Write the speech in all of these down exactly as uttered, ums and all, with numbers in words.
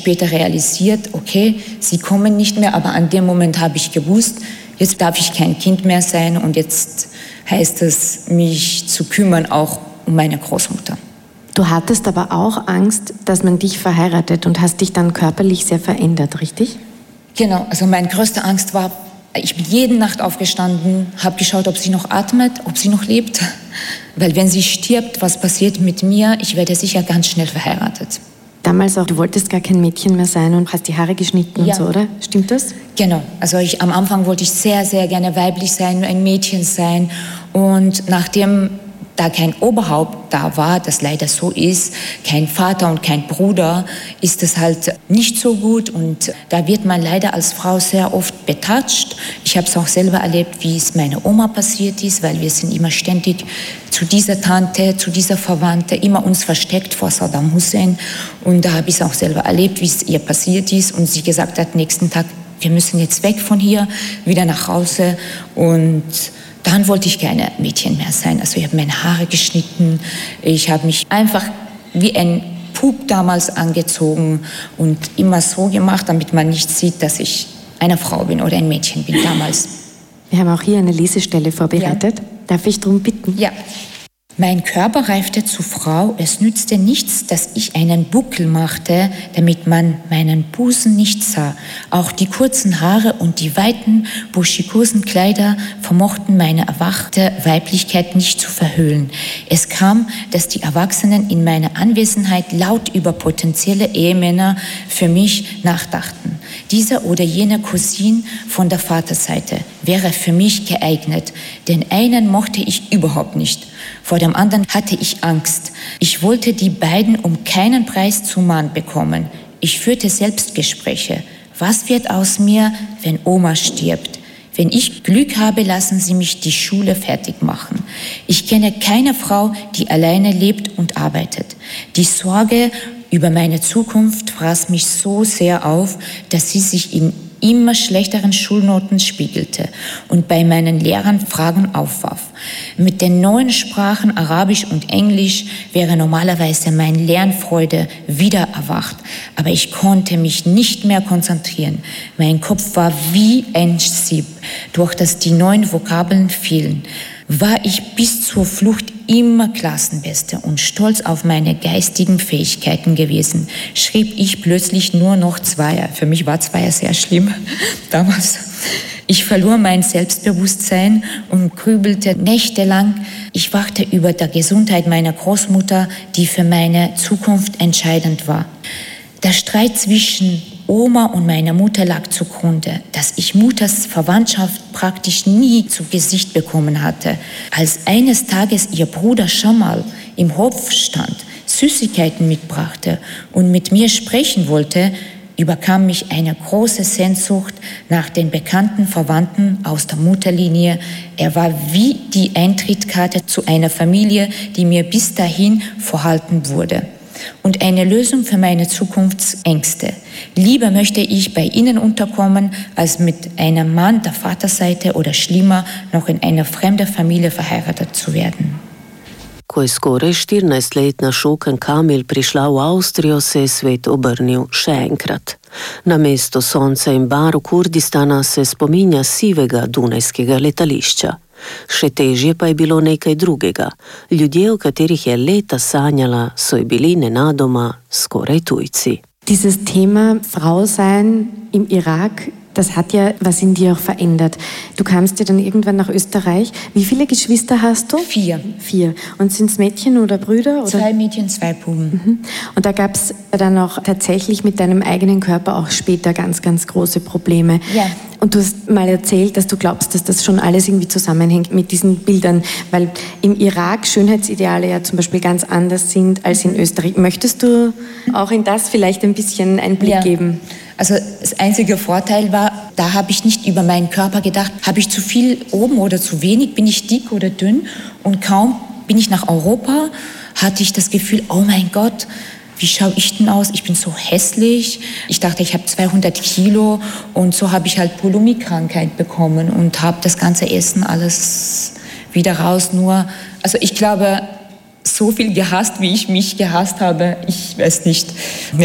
später realisiert, okay, sie kommen nicht mehr, aber an dem Moment habe ich gewusst, jetzt darf ich kein Kind mehr sein und jetzt heißt es, mich zu kümmern, auch um meine Großmutter. Du hattest aber auch Angst, dass man dich verheiratet und hast dich dann körperlich sehr verändert, richtig? Genau, also meine größte Angst war, ich bin jede Nacht aufgestanden, habe geschaut, ob sie noch atmet, ob sie noch lebt. Weil wenn sie stirbt, was passiert mit mir? Ich werde sicher ganz schnell verheiratet. Damals auch, du wolltest gar kein Mädchen mehr sein und hast die Haare geschnitten ja. und so, oder? Stimmt das? Genau. Also ich, am Anfang wollte ich sehr, sehr gerne weiblich sein, ein Mädchen sein. Und nachdem da kein Oberhaupt da war, das leider so ist, kein Vater und kein Bruder, ist es halt nicht so gut. Und da wird man leider als Frau sehr oft betatscht. Ich habe es auch selber erlebt, wie es meiner Oma passiert ist, weil wir sind immer ständig zu dieser Tante, zu dieser Verwandte, immer uns versteckt vor Saddam Hussein. Und da habe ich es auch selber erlebt, wie es ihr passiert ist. Und sie gesagt hat, nächsten Tag, wir müssen jetzt weg von hier, wieder nach Hause. Und dann wollte ich keine Mädchen mehr sein. Also ich habe meine Haare geschnitten, ich habe mich einfach wie ein Bub damals angezogen und immer so gemacht, damit man nicht sieht, dass ich eine Frau bin oder ein Mädchen bin damals. Wir haben auch hier eine Lesestelle vorbereitet. Ja. Darf ich darum bitten? Ja. Mein Körper reifte zur Frau, es nützte nichts, dass ich einen Buckel machte, damit man meinen Busen nicht sah. Auch die kurzen Haare und die weiten, buschikosen Kleider vermochten meine erwachte Weiblichkeit nicht zu verhüllen. Es kam, dass die Erwachsenen in meiner Anwesenheit laut über potenzielle Ehemänner für mich nachdachten. Dieser oder jener Cousin von der Vaterseite wäre für mich geeignet, den einen mochte ich überhaupt nicht. Vor dem anderen hatte ich Angst. Ich wollte die beiden um keinen Preis zum Mann bekommen. Ich führte Selbstgespräche. Was wird aus mir, wenn Oma stirbt? Wenn ich Glück habe, lassen sie mich die Schule fertig machen. Ich kenne keine Frau, die alleine lebt und arbeitet. Die Sorge über meine Zukunft fraß mich so sehr auf, dass sie sich in immer schlechteren Schulnoten spiegelte und bei meinen Lehrern Fragen aufwarf. Mit den neuen Sprachen Arabisch und Englisch wäre normalerweise meine Lernfreude wieder erwacht, aber ich konnte mich nicht mehr konzentrieren. Mein Kopf war wie ein Sieb, durch das die neuen Vokabeln fielen. War ich bis zur Flucht immer Klassenbeste und stolz auf meine geistigen Fähigkeiten gewesen, schrieb ich plötzlich nur noch Zweier. Für mich war Zweier sehr schlimm damals. Ich verlor mein Selbstbewusstsein und grübelte nächtelang. Ich wachte über der Gesundheit meiner Großmutter, die für meine Zukunft entscheidend war. Der Streit zwischen Oma und meiner Mutter lag zugrunde, dass ich Mutters Verwandtschaft praktisch nie zu Gesicht bekommen hatte. Als eines Tages ihr Bruder Schamal im Hof stand, Süßigkeiten mitbrachte und mit mir sprechen wollte, überkam mich eine große Sehnsucht nach den bekannten Verwandten aus der Mutterlinie. Er war wie die Eintrittkarte zu einer Familie, die mir bis dahin vorhalten wurde. Und eine Lösung für meine Zukunftsängste. Lieber möchte ich bei Ihnen unterkommen, als mit einem Mann der Vaterseite oder schlimmer, noch in einer fremden Familie verheiratet zu werden. Ko je skoraj štirinajstletna Šokan Kamil prišla v Avstrijo, se je svet obrnil še enkrat. Namesto sonca in barv Kurdistana se spominja sivega dunajskega letališča. Še težje pa je bilo nekaj drugega. Ljudje, o katerih je leta sanjala, so ji bili nenadoma skoraj tujci. Dieses Thema Frau sein im Irak, das hat ja was in dir auch verändert. Du kamst ja dann irgendwann nach Österreich. Wie viele Geschwister hast du? Vier. Vier. Und sind es Mädchen oder Brüder? Oder? Zwei Mädchen, zwei Buben. Mhm. Und da gab es dann auch tatsächlich mit deinem eigenen Körper auch später ganz, ganz große Probleme. Ja. Und du hast mal erzählt, dass du glaubst, dass das schon alles irgendwie zusammenhängt mit diesen Bildern, weil im Irak Schönheitsideale ja zum Beispiel ganz anders sind als in Österreich. Möchtest du auch in das vielleicht ein bisschen einen Blick ja. geben? Also das einzige Vorteil war, da habe ich nicht über meinen Körper gedacht, habe ich zu viel oben oder zu wenig, bin ich dick oder dünn, und kaum bin ich nach Europa, hatte ich das Gefühl, oh mein Gott, wie schaue ich denn aus? Ich bin so hässlich. Ich dachte, ich habe zweihundert Kilo, und so habe ich halt Bulimie-Krankheit bekommen und habe das ganze Essen alles wieder raus. Nur, also ich glaube, so viel gehasst, wie ich mich gehasst habe, ich weiß nicht. Ja.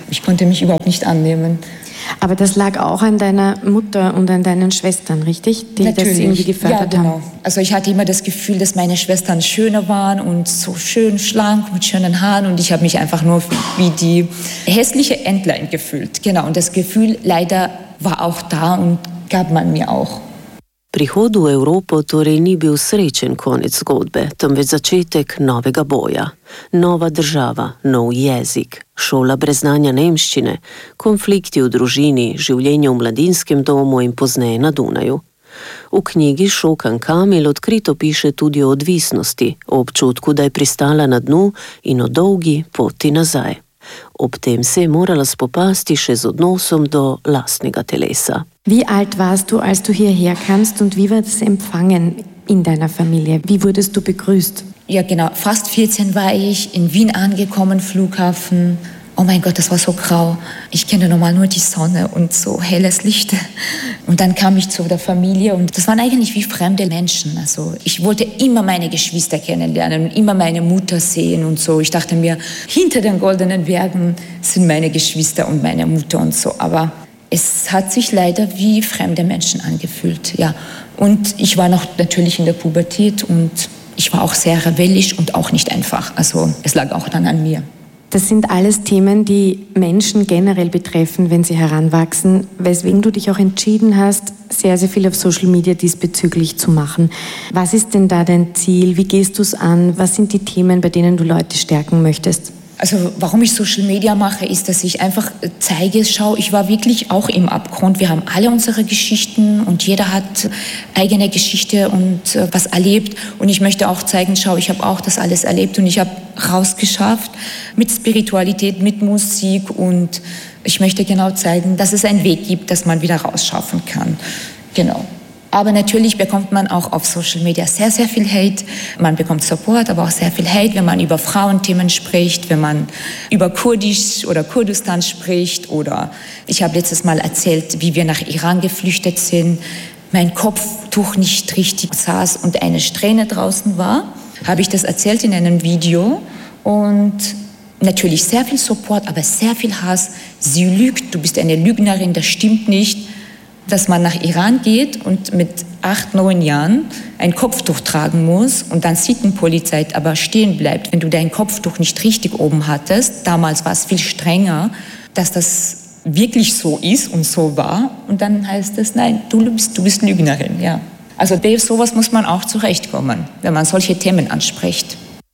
Ich konnte mich überhaupt nicht annehmen. Aber das lag auch an deiner Mutter und an deinen Schwestern, richtig? Die Natürlich. das irgendwie gefördert ja, genau. haben. Also ich hatte immer das Gefühl, dass meine Schwestern schöner waren und so schön schlank mit schönen Haaren und ich habe mich einfach nur wie die hässliche Entlein gefühlt. Genau, und das Gefühl leider war auch da und gab man mir auch. Prihod v Evropo torej ni bil srečen konec zgodbe, temveč začetek novega boja. Nova država, nov jezik, šola brez znanja nemščine, konflikti v družini, življenje v mladinskem domu in pozneje na Dunaju. V knjigi Šokan Kamil odkrito piše tudi o odvisnosti, o občutku, da je pristala na dnu in o dolgi poti nazaj. Ob tem se je morala spopasti še z odnosom do lastnega telesa. Wie alt warst du, als du hierher kamst und wie war das Empfangen in deiner Familie? Wie wurdest du begrüßt? Ja, genau. Fast vierzehn war ich in Wien angekommen, Flughafen. Oh mein Gott, das war so grau. Ich kenne normal nur die Sonne und so helles Licht. Und dann kam ich zu der Familie und das waren eigentlich wie fremde Menschen. Also ich wollte immer meine Geschwister kennenlernen und immer meine Mutter sehen und so. Ich dachte mir, hinter den goldenen Bergen sind meine Geschwister und meine Mutter und so. Aber es hat sich leider wie fremde Menschen angefühlt, ja. Und ich war noch natürlich in der Pubertät und ich war auch sehr rebellisch und auch nicht einfach. Also es lag auch dann an mir. Das sind alles Themen, die Menschen generell betreffen, wenn sie heranwachsen, weswegen du dich auch entschieden hast, sehr, sehr viel auf Social Media diesbezüglich zu machen. Was ist denn da dein Ziel? Wie gehst du es an? Was sind die Themen, bei denen du Leute stärken möchtest? Also warum ich Social Media mache, ist, dass ich einfach zeige, schau, ich war wirklich auch im Abgrund. Wir haben alle unsere Geschichten und jeder hat eigene Geschichte und äh, was erlebt. Und ich möchte auch zeigen, schau, ich habe auch das alles erlebt und ich habe rausgeschafft mit Spiritualität, mit Musik und ich möchte genau zeigen, dass es einen Weg gibt, dass man wieder rausschaffen kann. Genau. Aber natürlich bekommt man auch auf Social Media sehr, sehr viel Hate. Man bekommt Support, aber auch sehr viel Hate, wenn man über Frauenthemen spricht, wenn man über Kurdisch oder Kurdistan spricht. Oder ich habe letztes Mal erzählt, wie wir nach Iran geflüchtet sind. Mein Kopftuch nicht richtig saß und eine Strähne draußen war. Habe ich das erzählt in einem Video. Und natürlich sehr viel Support, aber sehr viel Hass. Sie lügt, du bist eine Lügnerin, das stimmt nicht. Dass man nach Iran geht und mit acht, neun Jahren ein Kopftuch tragen muss und dann Sittenpolizei aber stehen bleibt, wenn du dein Kopftuch nicht richtig oben hattest. Damals war es viel strenger, dass das wirklich so ist und so war. Und dann heißt es, nein, du bist, du bist Lügnerin. Ja. Also bei sowas muss man auch zurechtkommen, wenn man solche Themen anspricht.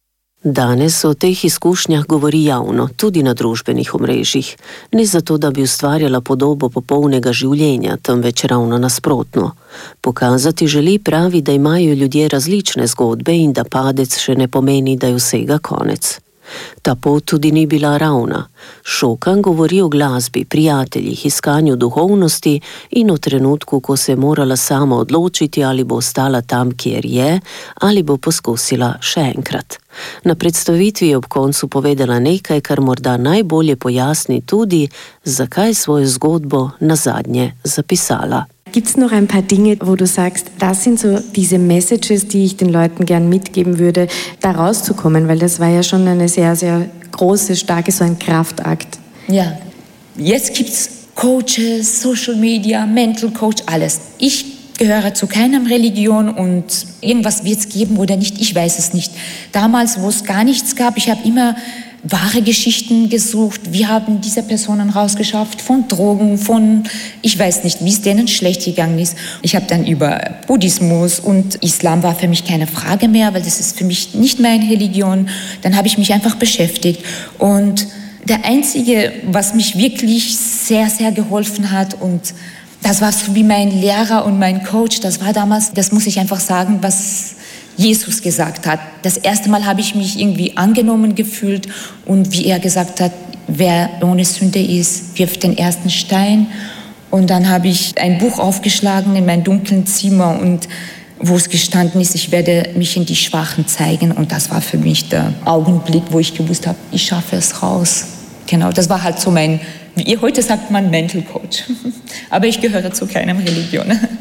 Danes o teh izkušnjah govori javno, tudi na družbenih omrežjih. Ne zato, da bi ustvarjala podobo popolnega življenja, temveč ravno nasprotno. Pokazati želi, pravi, da imajo ljudje različne zgodbe in da padec še ne pomeni, da je vsega konec. Ta pot tudi ni bila ravna. Šokan govori o glasbi, prijateljih, iskanju duhovnosti in o trenutku, ko se je morala sama odločiti, ali bo ostala tam, kjer je, ali bo poskusila še enkrat. Na predstavitvi je ob koncu povedala nekaj, kar morda najbolje pojasni tudi, zakaj svojo zgodbo nazadnje zapisala. Gibt es noch ein paar Dinge, wo du sagst, das sind so diese Messages, die ich den Leuten gern mitgeben würde, da rauszukommen, weil das war ja schon eine sehr, sehr große, starke, so ein Kraftakt. Ja, jetzt gibt es Coaches, Social Media, Mental Coach, alles. Ich gehöre zu keiner Religion und irgendwas wird es geben oder nicht, ich weiß es nicht. Damals, wo es gar nichts gab, ich habe immer wahre Geschichten gesucht. Wir haben diese Personen rausgeschafft von Drogen, von, ich weiß nicht, wie es denen schlecht gegangen ist. Ich habe dann über Buddhismus und Islam war für mich keine Frage mehr, weil das ist für mich nicht meine Religion. Dann habe ich mich einfach beschäftigt. Und der Einzige, was mich wirklich sehr, sehr geholfen hat und das war so wie mein Lehrer und mein Coach, das war damals, das muss ich einfach sagen, was Jesus gesagt hat. Das erste Mal habe ich mich irgendwie angenommen gefühlt und wie er gesagt hat, wer ohne Sünde ist, wirft den ersten Stein. Und dann habe ich ein Buch aufgeschlagen in mein dunklen Zimmer und wo es gestanden ist, ich werde mich in die Schwachen zeigen. Und das war für mich der Augenblick, wo ich gewusst habe, ich schaffe es raus. Genau, das war halt so mein, wie ihr heute sagt man, Mental Coach. Aber ich gehöre zu keiner Religion.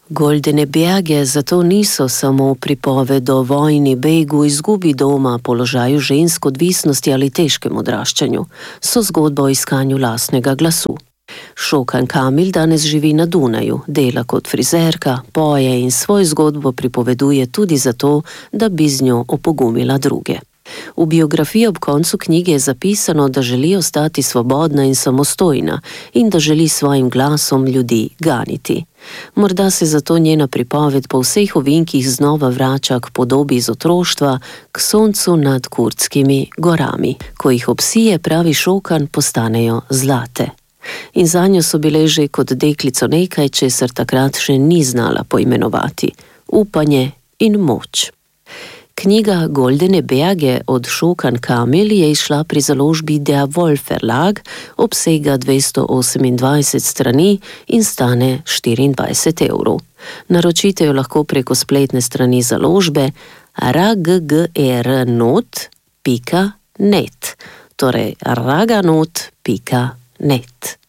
Goldene bjage zato niso samo pripoved o vojni, begu, izgubi doma, položaju žensk, odvisnosti ali težkem odraščanju. So zgodba o iskanju lastnega glasu. Šokan Kamil danes živi na Dunaju, dela kot frizerka, poje in svoj zgodbo pripoveduje tudi zato, da bi z njo opogumila druge. V biografiji ob koncu knjige je zapisano, da želi ostati svobodna in samostojna in da želi svojim glasom ljudi ganiti. Morda se zato njena pripoved po vseh ovinkih znova vrača k podobi iz otroštva, k soncu nad Kurdskimi gorami. Ko jih obsije, pravi Šokan, postanejo zlate. In zanjo so bile že kot deklico nekaj, česar takrat še ni znala poimenovati. Upanje in moč. Knjiga Goldene bjage od Šokan Kamil je izšla pri založbi Der Wolf Verlag, obsega dvesto osemindvajset strani in stane štiriindvajset evrov. Naročite jo lahko preko spletne strani založbe raggernot pika net, torej raganot pika net.